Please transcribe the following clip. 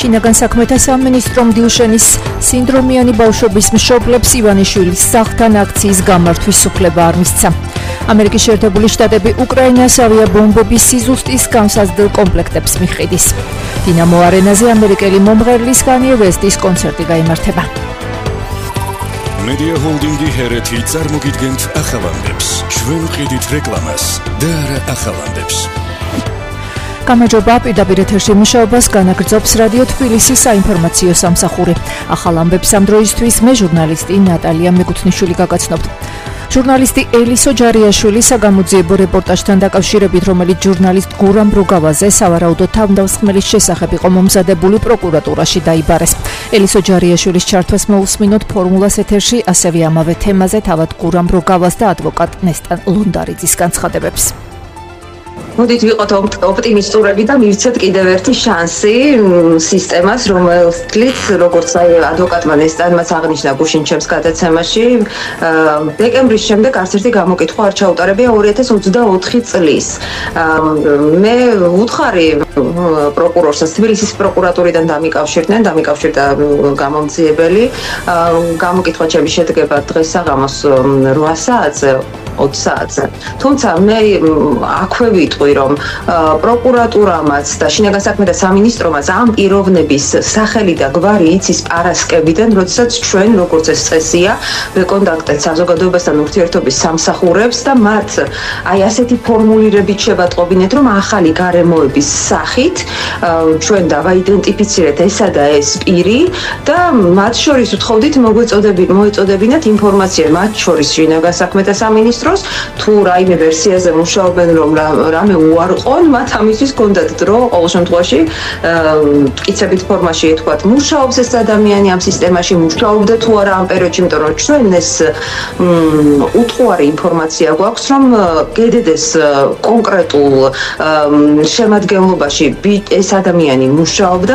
შინაგან საქმეთა სამინისტრომ დილშენის სინდრომიანი ბავშვების მშობლებს ივანიშვილის სახლთან აქციის გამართვის უფლება არ მისცა. ამერიკის შეერთებული შტატები უკრაინას ავიაბომბების სიზუსტის განსაზრდელ კომპლექტებს მიჰყიდის. დინამო არენაზე ამერიკელი მომღერლის Kanye West-ის კონცერტი გაიმართება. Media Holding-ი ჰერეთი წარმოგიდგენთ ახალამდებს. ჩვენ ვყიდით რეკლამას და არა ახალამდებს. გამარჯობა, პირდაპირ ეთერში მუშაობას განაგრძობს რადიო თბილისის საინფორმაციო სამსახური. ახალ ამბებს ამ დროისთვის მე ჟურნალისტი ნატალია მეგუთნიშვილი გაგაცნობთ. ჟურნალისტი ელისო ჯარიაშვილი საგამოძიებო რეპორტაჟთან დაკავშირებით, რომელიც ჟურნალისტ გურამ ბრუგავაზე სავარაუდო თავდამსხმელის შესახებ იყო მომზადებული პროკურატურაში დაიბარეს. ელისო ჯარიაშვილის ჩართვას მოусმინოთ ფორმულას ეთერში, ასევე ამავე თემაზე თავად გურამ ბრუგავას და ადვოკატ ნესტან ლუნდარიძის განცხადებებს. მოდით ვიყოთ ოპტიმისტურები და მივცეთ კიდევ ერთი შანსი სისტემას, რომელიც როგორც ადვოკატმა ნესტანმაც აღნიშნა გუშინ ჩემს გადაცემაში, დეკემბრის შემდეგ არც ერთი გამოკითხვა არ ჩაუტარებია 2024 წლის. მე ვუთხარი პროკურორს თბილისის პროკურატურიდან დამიკავშირდა გამომძიებელი. გამოკითხვა ჩემი შედგება დღეს საღამოს 8 საათზე. 20 საათზე. თუმცა მე აქვე ვიტყვი, რომ პროკურატურამაც და შინაგან საქმეთა სამინისტრომაც ამ პიროვნების სახელი და გვარი იცის პარასკევიდან, როდესაც ჩვენ, როგორც ეს წესია, ვეკონტაქტეთ საზოგადოებასთან ურთიერთობის სამსახურებს და მათ აი ასეთი ფორმულირებით შევატყობინეთ, რომ ახალი გარემოების სახით ჩვენ დავაიდენტიფიცირეთ ესა და ეს პირი და მათ შორის ვთხოვდით მოეწოდებინათ ინფორმაცია, მათ შორის შინაგან საქმეთა სამინისტროს თუ რაიმე ვერსიაზე მუშაობენ, რომ რამე უარყონ, მათ ამისთვის ჰქონდათ დრო, ყოველ შემთხვევაში მტკიცებით ფორმაში ეთქვათ, მუშაობს ეს ადამიანი ამ სისტემაში, მუშაობდა თუ არა ამ პერიოდში, იმიტომ რომ ჩვენ ეს უტყუარი ინფორმაცია გვაქვს, რომ გედედეს კონკრეტულ შემადგენლობაში ეს ადამიანი მუშაობდა,